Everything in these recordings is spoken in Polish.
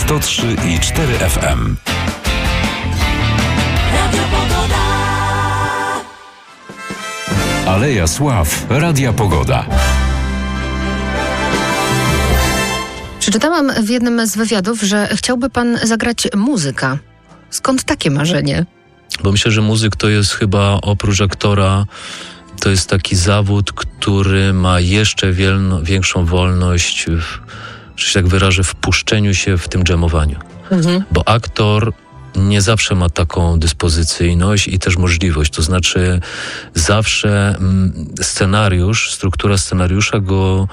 103,4 FM. Aleja Sław, Radia Pogoda. Przeczytałam w jednym z wywiadów, że chciałby pan zagrać muzyka. Skąd takie marzenie? Bo myślę, że muzyk to jest chyba oprócz aktora, to jest taki zawód, który ma jeszcze większą wolność, że się tak wyrażę, w puszczeniu się w tym dżemowaniu. Bo aktor nie zawsze ma taką dyspozycyjność i też możliwość. To znaczy zawsze scenariusz, struktura scenariusza go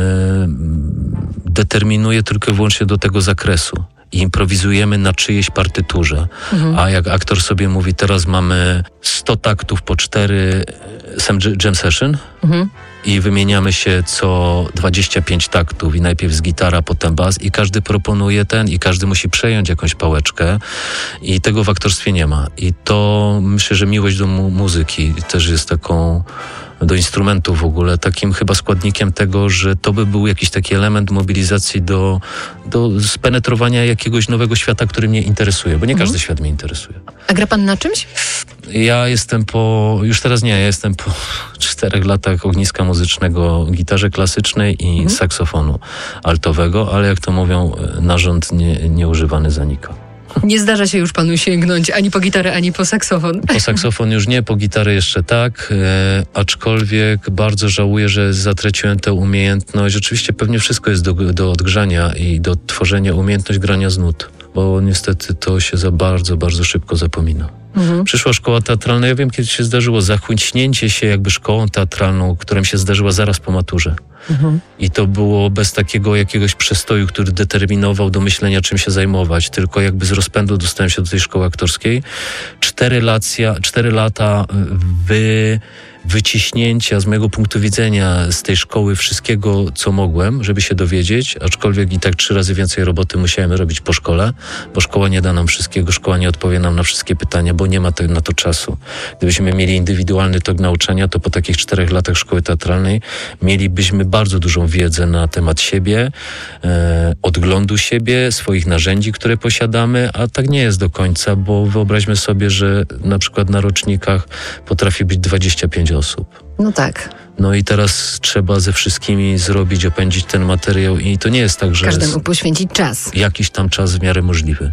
determinuje tylko i wyłącznie do tego zakresu. I improwizujemy na czyjejś partyturze. A jak aktor sobie mówi, teraz mamy 100 taktów po 4 jam session i wymieniamy się co 25 taktów i najpierw z gitara, potem bas i każdy proponuje i każdy musi przejąć jakąś pałeczkę i tego w aktorstwie nie ma. I to myślę, że miłość do muzyki też jest taką, do instrumentu w ogóle, takim chyba składnikiem tego, że to by był jakiś taki element mobilizacji do spenetrowania jakiegoś nowego świata, który mnie interesuje, bo nie każdy świat mnie interesuje. A gra pan na czymś? Ja jestem już teraz nie, ja jestem po 4 latach ogniska muzycznego, gitarze klasycznej i saksofonu altowego, ale jak to mówią, narząd nieużywany zanika. Nie zdarza się już panu sięgnąć ani po gitarę, ani po saksofon. Po saksofon już nie, po gitarę jeszcze tak, aczkolwiek bardzo żałuję, że zatraciłem tę umiejętność. Oczywiście pewnie wszystko jest do odgrzania i do tworzenia, umiejętność grania z nut, bo niestety to się za bardzo, bardzo szybko zapomina. Przyszła szkoła teatralna, ja wiem, kiedy się zdarzyło zachłyśnięcie się jakby szkołą teatralną, która mi się zdarzyła zaraz po maturze. I to było bez takiego jakiegoś przestoju, który determinował do myślenia, czym się zajmować, tylko jakby z rozpędu dostałem się do tej szkoły aktorskiej. 4 lata wyciśnięcia z mojego punktu widzenia z tej szkoły wszystkiego, co mogłem, żeby się dowiedzieć, aczkolwiek i tak 3 razy więcej roboty musiałem robić po szkole, bo szkoła nie da nam wszystkiego, szkoła nie odpowie nam na wszystkie pytania, bo nie ma na to czasu. Gdybyśmy mieli indywidualny tok nauczania, to po takich 4 latach szkoły teatralnej mielibyśmy bardzo dużą wiedzę na temat siebie, odglądu siebie, swoich narzędzi, które posiadamy, a tak nie jest do końca, bo wyobraźmy sobie, że na przykład na rocznikach potrafi być 25 osób. No tak. No i teraz trzeba ze wszystkimi opędzić ten materiał i to nie jest tak, że... Każdemu poświęcić czas. Jakiś tam czas w miarę możliwy.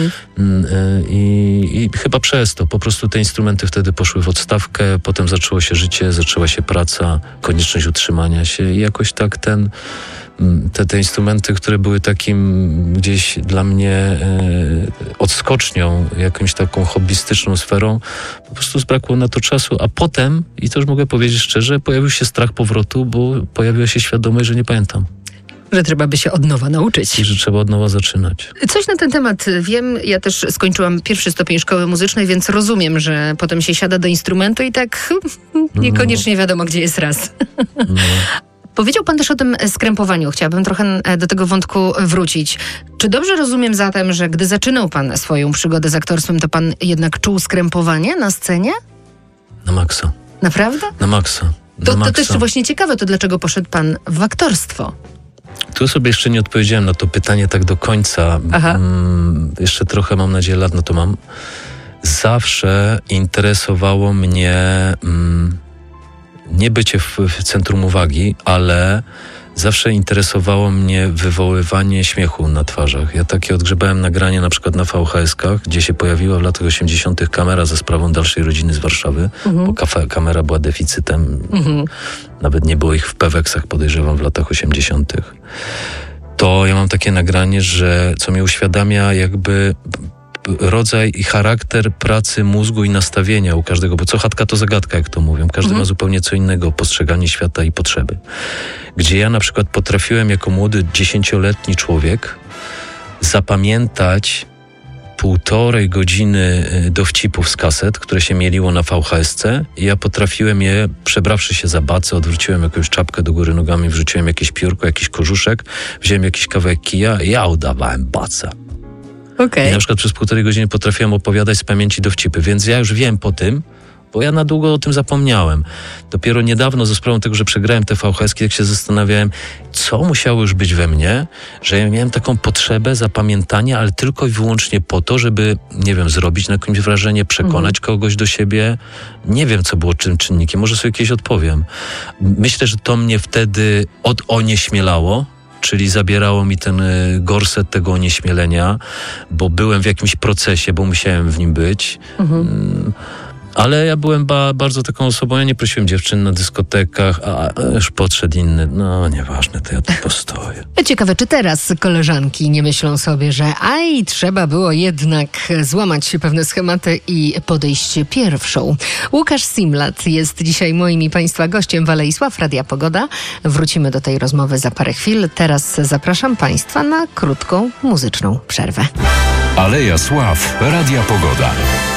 I chyba przez to po prostu te instrumenty wtedy poszły w odstawkę, potem zaczęło się życie, zaczęła się praca, konieczność utrzymania się i jakoś tak te instrumenty, które były takim gdzieś dla mnie odskocznią, jakąś taką hobbystyczną sferą, po prostu zbrakło na to czasu, a potem, i to już mogę powiedzieć szczerze, pojawił się strach powrotu, bo pojawiła się świadomość, że nie pamiętam. Że trzeba by się od nowa nauczyć. I że trzeba od nowa zaczynać. Coś na ten temat wiem. Ja też skończyłam 1. stopień szkoły muzycznej, więc rozumiem, że potem się siada do instrumentu i tak niekoniecznie wiadomo, gdzie jest raz. Powiedział pan też o tym skrępowaniu. Chciałabym trochę do tego wątku wrócić. Czy dobrze rozumiem zatem, że gdy zaczynał pan swoją przygodę z aktorstwem, to pan jednak czuł skrępowanie na scenie? Na maksa. Naprawdę? Na maksa. To też właśnie ciekawe, to dlaczego poszedł pan w aktorstwo? Tu sobie jeszcze nie odpowiedziałem na to pytanie tak do końca. Jeszcze trochę, mam nadzieję, lat na to mam. Zawsze interesowało mnie nie bycie w centrum uwagi, ale zawsze interesowało mnie wywoływanie śmiechu na twarzach. Ja takie odgrzebałem nagranie na przykład na VHS-kach, gdzie się pojawiła w latach 80. kamera za sprawą Dalszej Rodziny z Warszawy, bo kamera była deficytem. Nawet nie było ich w Peweksach, podejrzewam, w latach 80. To ja mam takie nagranie, co mi uświadamia jakby rodzaj i charakter pracy mózgu i nastawienia u każdego, bo co chatka to zagadka, jak to mówią. Każdy ma zupełnie co innego, postrzeganie świata i potrzeby. Gdzie ja na przykład potrafiłem jako młody 10-letni człowiek zapamiętać 1,5 godziny dowcipów z kaset, które się mieliło na VHS-ce i ja potrafiłem je, przebrawszy się za bacę, odwróciłem jakąś czapkę do góry nogami, wrzuciłem jakieś piórko, jakiś kożuszek, wziąłem jakiś kawałek kija i ja udawałem bacę. I na przykład przez 1,5 godziny potrafiłem opowiadać z pamięci dowcipy, więc ja już wiem po tym, bo ja na długo o tym zapomniałem. Dopiero niedawno, ze sprawą tego, że przegrałem te VHS-ki, jak się zastanawiałem, co musiało już być we mnie, że ja miałem taką potrzebę zapamiętania, ale tylko i wyłącznie po to, żeby, nie wiem, zrobić na kimś wrażenie, przekonać kogoś do siebie. Nie wiem, co było czynnikiem, może sobie kiedyś odpowiem. Myślę, że to mnie wtedy onieśmielało, czyli zabierało mi ten gorset tego onieśmielenia, bo byłem w jakimś procesie, bo musiałem w nim być. Ale ja byłem bardzo taką osobą, ja nie prosiłem dziewczyn na dyskotekach, a już podszedł inny, no nieważne, to ja tu postoję. Ciekawe, czy teraz koleżanki nie myślą sobie, że trzeba było jednak złamać pewne schematy i podejść pierwszą. Łukasz Simlat jest dzisiaj moim i Państwa gościem w Alei Sław Radia Pogoda. Wrócimy do tej rozmowy za parę chwil. Teraz zapraszam Państwa na krótką muzyczną przerwę. Aleja Sław Radia Pogoda.